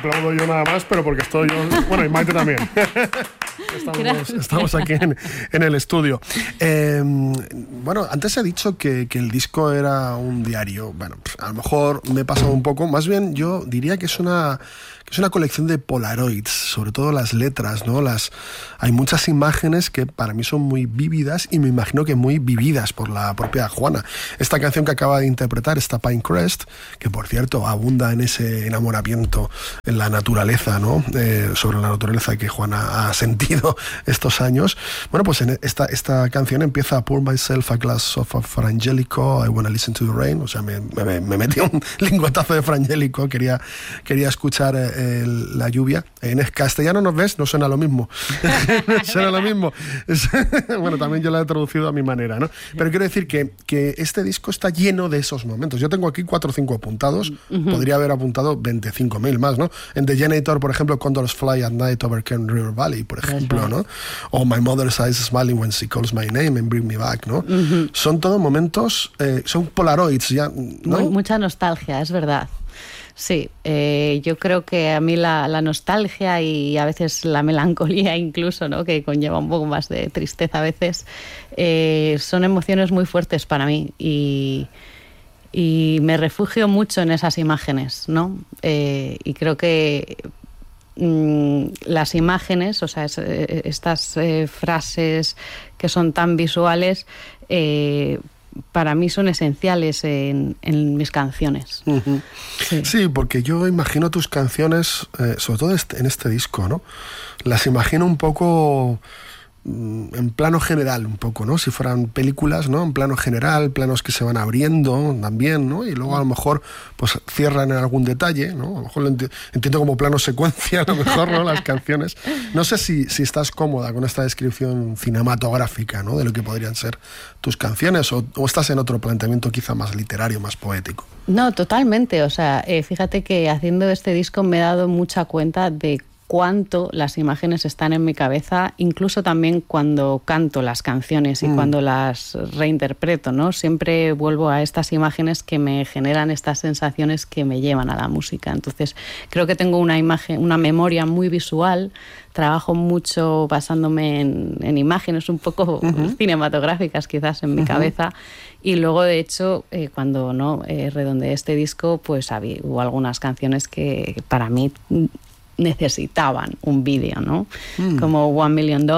aplaudo yo nada más, pero porque estoy yo... Bueno, y Maite también. Estamos aquí en el estudio. Bueno, antes he dicho que el disco era un diario. Bueno, a lo mejor me he pasado un poco. Más bien, yo diría que es una colección de polaroids, sobre todo las letras, ¿no? Hay muchas imágenes que para mí son muy vívidas y me imagino que muy vividas por la propia Juana. Esta canción que acaba de interpretar, esta Pinecrest, que por cierto abunda en ese enamoramiento en la naturaleza, ¿no? Sobre la naturaleza que Juana ha sentido estos años. Bueno, pues en esta canción empieza: Pour myself a glass of Frangelico, I wanna listen to the rain. O sea, me metí un lingotazo de Frangelico, quería escuchar la lluvia. En castellano, ¿nos ves? No suena lo mismo. No suena lo mismo. Bueno, también yo la he traducido a mi manera, ¿no? Pero quiero decir que este disco está lleno de esos momentos. Yo tengo aquí 4 o 5 apuntados. Podría haber apuntado 25.000 más, ¿no? En The Janitor, por ejemplo, Condors Fly at Night over Kern River Valley, por ejemplo, ¿no? O My Mother's Eyes Smiling When She Calls My Name and Bring Me Back, ¿no? Son todos momentos, son polaroids ya, ¿no? Mucha nostalgia, es verdad. Sí, yo creo que a mí la nostalgia y a veces la melancolía incluso, ¿no? Que conlleva un poco más de tristeza a veces, son emociones muy fuertes para mí y me refugio mucho en esas imágenes, ¿no? Y creo que las imágenes, o sea, estas frases que son tan visuales, para mí son esenciales en mis canciones. Sí, porque yo imagino tus canciones, sobre todo en este disco, ¿no? Las imagino un poco en plano general, un poco, ¿no? Si fueran películas, ¿no? En plano general, planos que se van abriendo también, ¿no? Y luego a lo mejor pues cierran en algún detalle, ¿no? A lo mejor lo entiendo como plano secuencia, a lo mejor, ¿no? Las canciones. No sé si estás cómoda con esta descripción cinematográfica, ¿no? De lo que podrían ser tus canciones, o estás en otro planteamiento quizá más literario, más poético. No, totalmente. O sea, fíjate que haciendo este disco me he dado mucha cuenta de cuánto las imágenes están en mi cabeza, incluso también cuando canto las canciones y cuando las reinterpreto, ¿no? Siempre vuelvo a estas imágenes que me generan estas sensaciones que me llevan a la música. Entonces, creo que tengo una memoria muy visual, trabajo mucho basándome en imágenes un poco cinematográficas quizás en mi cabeza, y luego, de hecho, cuando redondeé este disco, pues hubo algunas canciones que para mí necesitaban un vídeo, ¿no? Como $1 Million.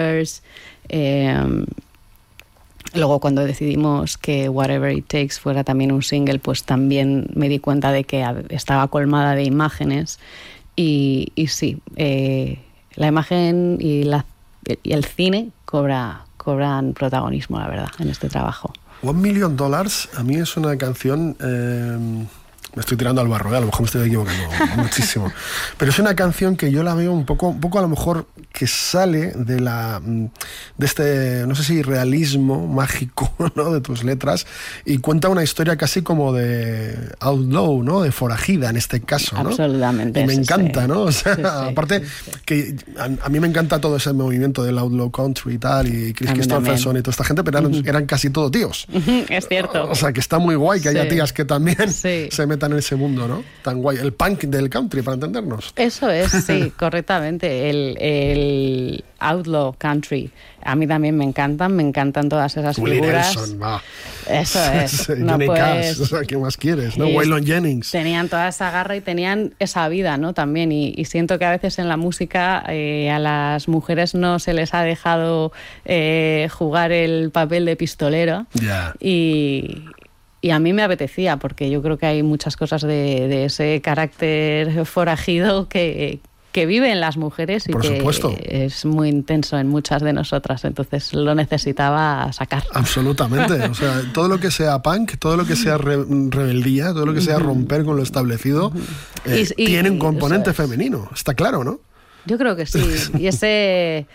Luego, cuando decidimos que Whatever It Takes fuera también un single, pues también me di cuenta de que estaba colmada de imágenes. Y sí, la imagen y el cine cobran protagonismo, la verdad, en este trabajo. $1 Million a mí es una canción... me estoy tirando al barro, a lo mejor me estoy equivocando muchísimo. Pero es una canción que yo la veo un poco a lo mejor que sale de este, no sé si realismo mágico, ¿no? De tus letras, y cuenta una historia casi como de outlaw, ¿no? De forajida en este caso, ¿no? Absolutamente. Y me encanta, ¿no? O sea, sí, aparte que a mí me encanta todo ese movimiento del outlaw country y tal, y Chris Christopherson y toda esta gente, pero eran casi todo tíos. Es cierto. O sea, que está muy guay que haya tías que también se metan en ese mundo, ¿no? Tan guay. El punk del country, para entendernos. Eso es, sí, correctamente. El outlaw country. A mí también me encantan todas esas Willie figuras. Nelson, va. Eso es. Johnny Cash, o sea, ¿qué más quieres? ¿No? Waylon Jennings. Tenían toda esa garra y tenían esa vida, ¿no? También. Y siento que a veces en la música a las mujeres no se les ha dejado jugar el papel de pistolero. Yeah. Y a mí me apetecía, porque yo creo que hay muchas cosas de ese carácter forajido que viven las mujeres y por que supuesto. Es muy intenso en muchas de nosotras, entonces lo necesitaba sacar. Absolutamente, o sea, todo lo que sea punk, todo lo que sea rebeldía, todo lo que sea romper con lo establecido, tiene un componente femenino, está claro, ¿no? Yo creo que sí, y ese...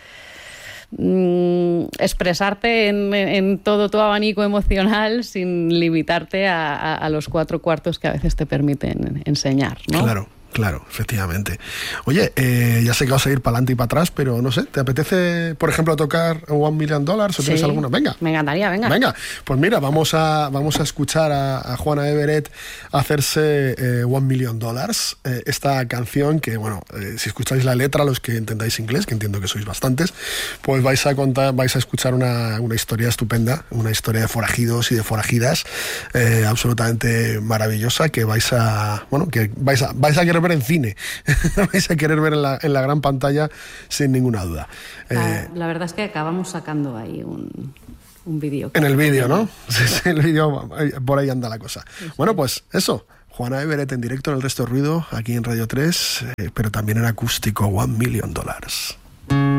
expresarte en todo tu abanico emocional sin limitarte a los 4 cuartos que a veces te permiten enseñar, ¿no? Claro. Claro, efectivamente. Oye, ya sé que vas a ir para adelante y para atrás, pero no sé, ¿te apetece, por ejemplo, tocar $1 Million o tienes alguna? Venga. Me encantaría, venga. Venga, pues mira, vamos a escuchar a Juana Everett hacerse $1 Million. Esta canción que, bueno, si escucháis la letra, los que entendáis inglés, que entiendo que sois bastantes, pues vais a escuchar una historia estupenda, una historia de forajidos y de forajidas absolutamente maravillosa que vais a querer ver en cine, vais a querer ver en la gran pantalla sin ninguna duda. La verdad es que acabamos sacando ahí un vídeo. En el vídeo, ¿no? Sí, el vídeo, por ahí anda la cosa. Sí. Bueno, pues eso, Juana Everett en directo en El Resto de Ruido, aquí en Radio 3, pero también en acústico, $1 Million.